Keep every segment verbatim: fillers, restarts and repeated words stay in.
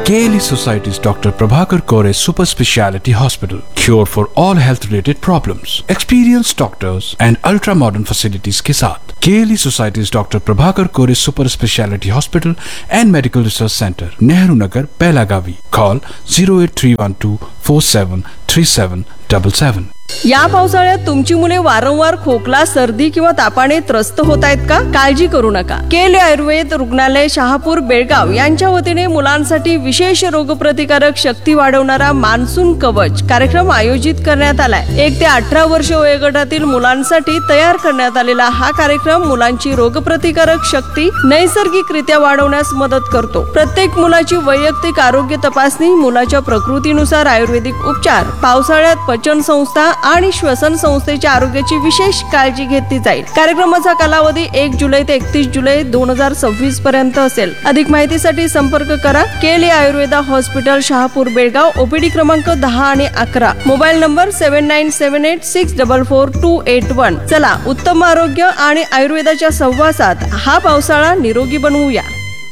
K L E Society's Doctor Prabhakar Kore Super Speciality Hospital. Cure for all health related problems. Experienced doctors and ultra modern facilities के साथ K L E Society's Doctor Prabhakar Kore Super Speciality Hospital and Medical Research Center, Nehru Nagar, Belagavi. Call zero eight three one two four seven three seven seven seven. या पावसाळ्यात तुमची मुले वारंवार खोकला, सर्दी किंवा तापाने त्रस्त होत आहेत का? काळजी करू नका. केल आयुर्वेद रुग्णालय शहापूर बेळगाव यांच्या वतीने मुलांसाठी विशेष रोगप्रतिकारक शक्ती वाढवणारा मान्सून कवच कार्यक्रम आयोजित करण्यात आलाय. एक ते अठरा वर्ष वयोगटातील मुलांसाठी तयार करण्यात आलेला हा कार्यक्रम मुलांची रोगप्रतिकारक शक्ती नैसर्गिकरित्या वाढवण्यास मदत करतो. प्रत्येक मुलाची वैयक्तिक आरोग्य तपासणी, मुलाच्या प्रकृतीनुसार आयुर्वेदिक उपचार, पावसाळ्यात पचन संस्था आणि श्वसन संस्थेच्या आरोग्याची विशेष काळजी घेतली जाईल. कार्यक्रमाचा कालावधी एक जुलै ते एकतीस जुलै दोन हजार सव्वीस पर्यंत असेल. अधिक माहितीसाठी संपर्क करा केल आयुर्वेदा हॉस्पिटल शहापूर बेळगाव, ओपीडी क्रमांक दहा आणि अकरा, mobile number seven nine seven eight six double four to eight one. चला, उत्तम आरोग्य आणि आयुर्वेदाच्या सहवासात हा पावसाळा निरोगी बनवूया.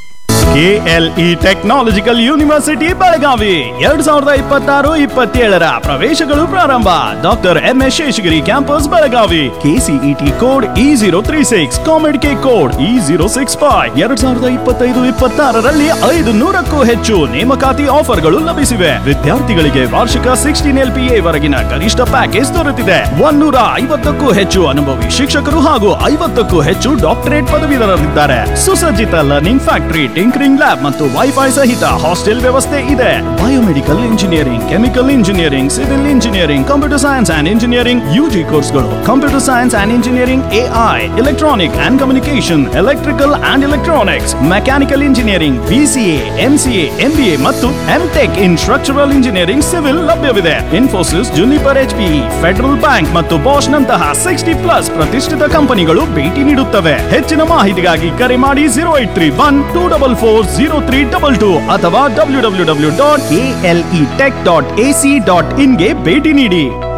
K L E technological university Belagavi ಎರಡ್ ಸಾವಿರದ ಇಪ್ಪತ್ತಾರು ಇಪ್ಪತ್ತೇಳರ ಪ್ರವೇಶಗಳು ಪ್ರಾರಂಭ. Doctor M S Sheshagiri campus Belagavi. KCET code E zero three six, ಕಾಮೆಡ್ K code E zero six five. ಎರಡ್ ಸಾವಿರದ ಇಪ್ಪತ್ತೈದು ಇಪ್ಪತ್ತಾರರಲ್ಲಿ ಐದು ನೂರಕ್ಕೂ ಹೆಚ್ಚು ನೇಮಕಾತಿ ಆಫರ್ಗಳು ಲಭಿಸಿವೆ. ವಿದ್ಯಾರ್ಥಿಗಳಿಗೆ ವಾರ್ಷಿಕ ಸಿಕ್ಸ್ಟೀನ್ ಎಲ್ ಪಿ ಎ ವರೆಗಿನ ಗರಿಷ್ಠ ಪ್ಯಾಕೇಜ್ ದೊರೆತಿದೆ. ಒನ್ನೂರ ಐವತ್ತಕ್ಕೂ ಹೆಚ್ಚು ಅನುಭವಿ ಶಿಕ್ಷಕರು ಹಾಗೂ ಐವತ್ತಕ್ಕೂ ಹೆಚ್ಚು ಡಾಕ್ಟರೇಟ್ ಪದವೀಧರರಿದ್ದಾರೆ. ಸುಸಜ್ಜಿತ ಲರ್ನಿಂಗ್ ಫ್ಯಾಕ್ಟರಿ, ಟಿಂಕರಿಂಗ್ ಲ್ಯಾಬ್ ಮತ್ತು ವೈಫೈ ಸಹಿತ ಹಾಸ್ಟೆಲ್ ವ್ಯವಸ್ಥೆ ಇದೆ. Biomedical engineering, chemical engineering, civil engineering, computer science and engineering UG ಕೋರ್ಸ್ಗಳು, computer science and engineering AI, electronic and communication, electrical and electronics, mechanical engineering, BCA, MCA, MBA ಮತ್ತು MTech ಇನ್ structural engineering civil ಲಭ್ಯವಿದೆ. Infosys, juniper, HPE, federal bank ಮತ್ತು Bosch ನಂತಹ sixty plus ಪ್ರತಿಷ್ಠಿತ ಕಂಪನಿಗಳು ಭೇಟಿ ನೀಡುತ್ತವೆ. ಹೆಚ್ಚಿನ ಮಾಹಿತಿಗಾಗಿ ಕರೆ ಮಾಡಿ zero eight three one two double four zero three double two ಅಥವಾ W W W dot K L E tech dot A C dot in ಗೆ ಭೇಟಿ ನೀಡಿ.